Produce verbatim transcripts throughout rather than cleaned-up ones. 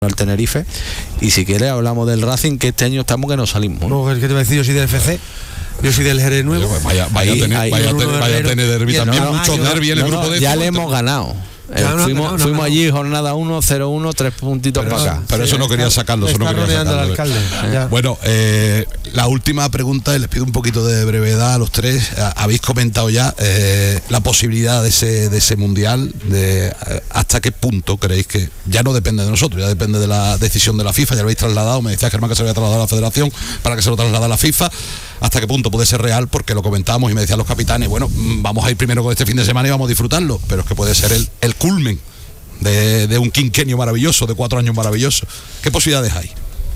al Tenerife. Y si quieres hablamos del Racing, que este año estamos que no salimos. No, es que te voy a decir, yo soy del F C. Yo soy del Jerez Nuevo. Vaya, vaya, Ahí, tener, ahí, vaya, tener, vaya a tener derbi también, no, muchos no, derbis en el no, grupo no, de ya fútbol. le hemos ganado. Eh, No, no, fuimos no, no, fuimos no. allí, jornada uno, cero uno, tres puntitos Pero, para acá. pero eso no quería sacarlo, eso no Está quería rodeando al sacarlo. alcalde. Ya. Bueno, eh, la última pregunta, y les pido un poquito de brevedad a los tres. Habéis comentado ya eh, la posibilidad de ese, de ese mundial, de eh, hasta qué punto creéis que ya no depende de nosotros, ya depende de la decisión de la FIFA, ya lo habéis trasladado, me decía Germán que se había trasladado a la Federación para que se lo trasladara a la FIFA. Hasta qué punto puede ser real, porque lo comentábamos y me decían los capitanes, bueno, vamos a ir primero con este fin de semana y vamos a disfrutarlo, pero es que puede ser el, el culmen de, de un quinquenio maravilloso, de cuatro años maravillosos. ¿Qué posibilidades hay?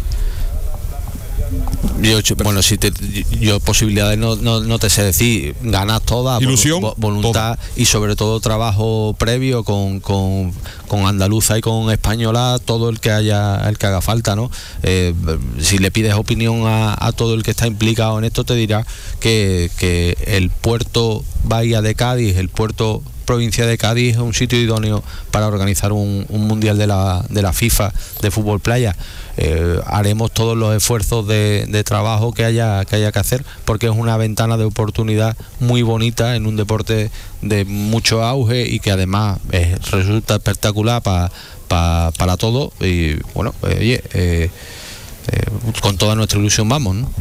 Yo, bueno, si te, yo posibilidades no, no, no te sé decir, ganas todas, ilusión, vo, voluntad toda. Y sobre todo trabajo previo con, con, con Andaluza y con Española, todo el que haya, el que haga falta, ¿no? Eh, si le pides opinión a, a todo el que está implicado en esto, te dirá que, que el puerto Bahía de Cádiz, el puerto provincia de Cádiz es un sitio idóneo para organizar un, un mundial de la, de la FIFA de fútbol playa. Eh, haremos todos los esfuerzos de, de trabajo que haya, que haya que hacer, porque es una ventana de oportunidad muy bonita en un deporte de mucho auge y que además eh, resulta espectacular pa, pa, para todos. Y bueno, pues, oye, eh, eh, con toda nuestra ilusión vamos, ¿no?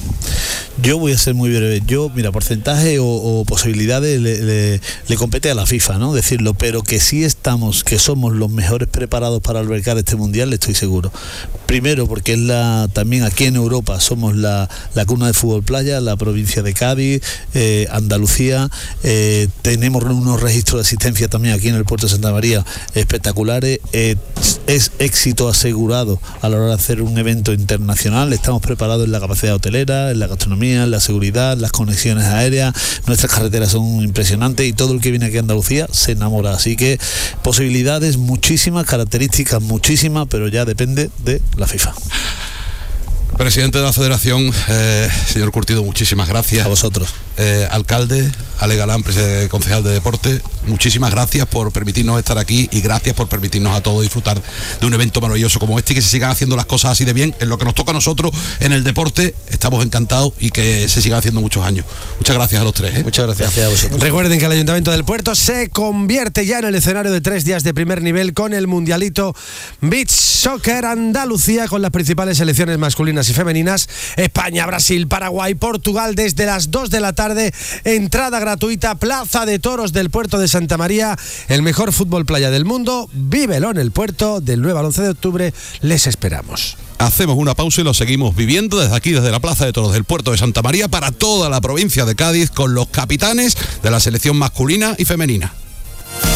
Yo voy a ser muy breve. Yo, mira, porcentaje o, o posibilidades le, le, le compete a la FIFA, ¿no? Decirlo, pero que sí estamos, que somos los mejores preparados para albergar este mundial, estoy seguro. Primero, porque es la también aquí en Europa somos la, la cuna de fútbol playa, la provincia de Cádiz, eh, Andalucía, eh, tenemos unos registros de asistencia también aquí en el puerto de Santa María espectaculares, eh, es éxito asegurado a la hora de hacer un evento internacional. Estamos preparados en la capacidad hotelera, en la gastronomía, en la seguridad, las conexiones aéreas, nuestras carreteras son impresionantes y todo el que viene aquí a Andalucía se enamora, así que posibilidades muchísimas, características muchísimas, pero ya depende de la FIFA. Presidente de la Federación, eh, señor Curtido, muchísimas gracias. A vosotros. Eh, alcalde, Ale Galán, concejal de Deporte, muchísimas gracias por permitirnos estar aquí y gracias por permitirnos a todos disfrutar de un evento maravilloso como este y que se sigan haciendo las cosas así de bien. En lo que nos toca a nosotros en el deporte, estamos encantados y que se sigan haciendo muchos años. Muchas gracias a los tres. ¿eh? Muchas gracias. Gracias a vosotros. Recuerden que el Ayuntamiento del Puerto se convierte ya en el escenario de tres días de primer nivel con el Mundialito Beach Soccer Andalucía, con las principales selecciones masculinas y femeninas: España, Brasil, Paraguay, Portugal, desde las dos de la tarde, entrada gratuita, Plaza de Toros del Puerto de Santa María, el mejor fútbol playa del mundo. Vívelo en el Puerto, del nueve al once de octubre, les esperamos. Hacemos una pausa y lo seguimos viviendo desde aquí, desde la Plaza de Toros del Puerto de Santa María, para toda la provincia de Cádiz, con los capitanes de la selección masculina y femenina.